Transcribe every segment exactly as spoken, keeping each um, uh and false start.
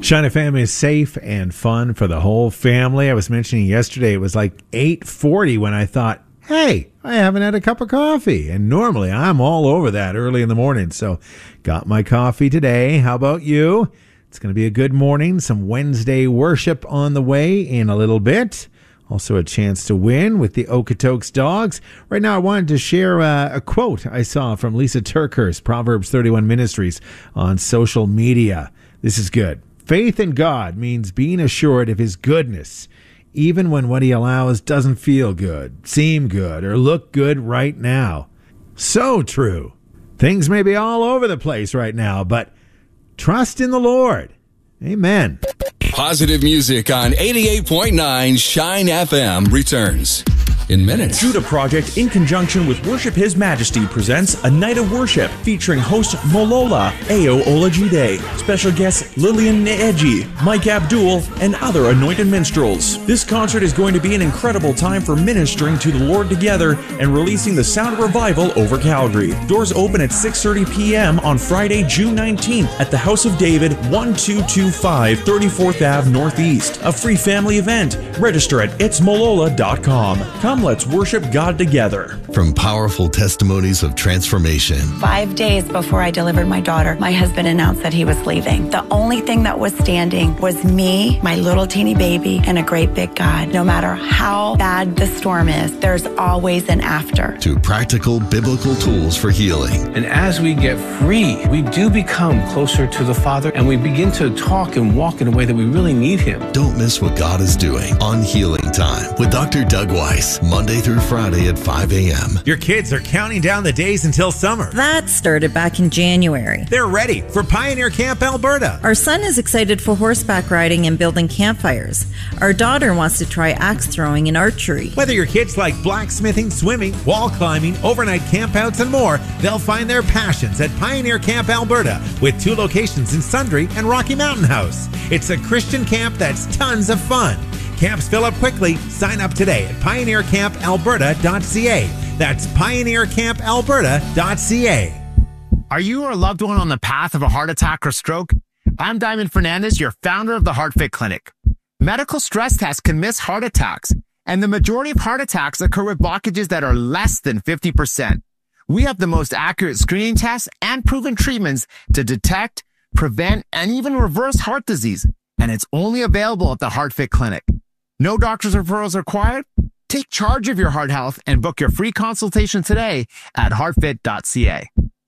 Shine F M is safe and fun for the whole family. I was mentioning yesterday it was like eight forty when I thought, hey, I haven't had a cup of coffee. And normally I'm all over that early in the morning. So got my coffee today. How about you? It's going to be a good morning. Some Wednesday worship on the way in a little bit. Also a chance to win with the Okotoks Dogs. Right now I wanted to share a, a quote I saw from Lisa Turkhurst, Proverbs thirty-one Ministries, on social media. This is good. Faith in God means being assured of his goodness, even when what he allows doesn't feel good, seem good, or look good right now. So true. Things may be all over the place right now, but trust in the Lord. Amen. Positive music on eighty-eight point nine Shine F M returns in minutes. Judah Project, in conjunction with Worship His Majesty, presents a night of worship featuring host Molola Ayo Olajide, special guests Lillian Neeji, Mike Abdul, and other anointed minstrels. This concert is going to be an incredible time for ministering to the Lord together and releasing the sound of revival over Calgary. Doors open at six thirty p.m. on Friday, June nineteenth at the House of David, twelve twenty-five thirty-fourth Avenue Northeast. A free family event. Register at its molola dot com. Come, let's worship God together. From powerful testimonies of transformation. Five days before I delivered my daughter, my husband announced that he was leaving. The only thing that was standing was me, my little teeny baby, and a great big God. No matter how bad the storm is, there's always an after. To practical biblical tools for healing. And as we get free, we do become closer to the Father, and we begin to talk and walk in a way that we really need him. Don't miss what God is doing on Healing Time with Doctor Doug Weiss, Monday through Friday at five a.m. Your kids are counting down the days until summer. That started back in January. They're ready for Pioneer Camp Alberta. Our son is excited for horseback riding and building campfires. Our daughter wants to try axe throwing and archery. Whether your kids like blacksmithing, swimming, wall climbing, overnight campouts, and more, they'll find their passions at Pioneer Camp Alberta with two locations in Sundre and Rocky Mountain House. It's a Christian camp that's tons of fun. Camps fill up quickly. Sign up today at pioneer camp alberta dot c a. That's pioneer camp alberta dot c a. Are you or a loved one on the path of a heart attack or stroke? I'm Diamond Fernandez, your founder of the HeartFit Clinic. Medical stress tests can miss heart attacks, and the majority of heart attacks occur with blockages that are less than fifty percent. We have the most accurate screening tests and proven treatments to detect, prevent, and even reverse heart disease, and it's only available at the HeartFit Clinic. No doctor's referrals required? Take charge of your heart health and book your free consultation today at heart fit dot c a.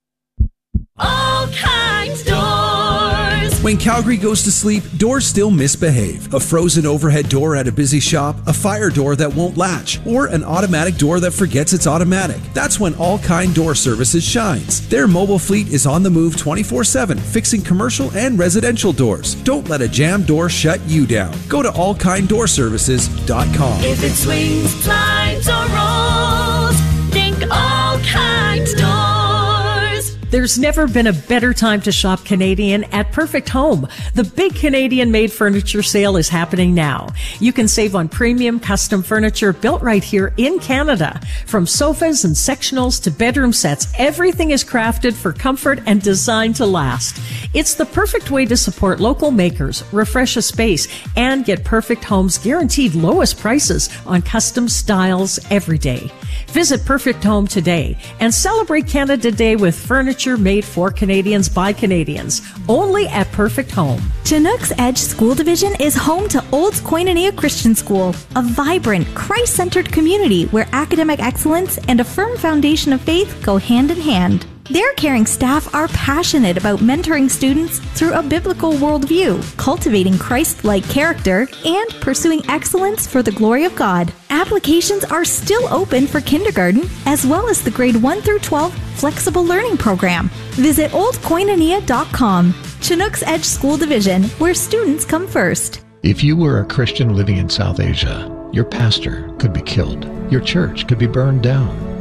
All Kinds Doors. When Calgary goes to sleep, doors still misbehave. A frozen overhead door at a busy shop, a fire door that won't latch, or an automatic door that forgets it's automatic. That's when All Kind Door Services shines. Their mobile fleet is on the move twenty-four seven, fixing commercial and residential doors. Don't let a jammed door shut you down. Go to all kind door services dot com. If it swings, slides, or rolls, think All Kinds Doors. There's never been a better time to shop Canadian at Perfect Home. The big Canadian made furniture sale is happening now. You can save on premium custom furniture built right here in Canada. From sofas and sectionals to bedroom sets, everything is crafted for comfort and designed to last. It's the perfect way to support local makers, refresh a space, and get Perfect Home's guaranteed lowest prices on custom styles every day. Visit Perfect Home today and celebrate Canada Day with furniture made for Canadians by Canadians. Only at Perfect Home. Chinook's Edge School Division is home to Olds Koinonia Christian School, a vibrant, Christ-centered community where academic excellence and a firm foundation of faith go hand in hand. Their caring staff are passionate about mentoring students through a biblical worldview, cultivating Christ-like character, and pursuing excellence for the glory of God. Applications are still open for kindergarten, as well as the grade one through twelve flexible learning program. Visit old koinonia dot com. Chinook's Edge School Division, where students come first. If you were a Christian living in South Asia, your pastor could be killed. Your church could be burned down.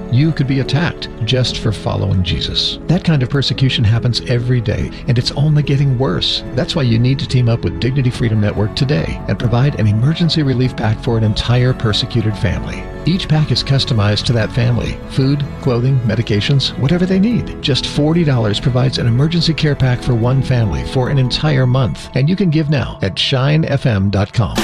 You could be attacked just for following Jesus. That kind of persecution happens every day, and it's only getting worse. That's why you need to team up with Dignity Freedom Network today and provide an emergency relief pack for an entire persecuted family. Each pack is customized to that family. Food, clothing, medications, whatever they need. Just forty dollars provides an emergency care pack for one family for an entire month. And you can give now at shine f m dot com.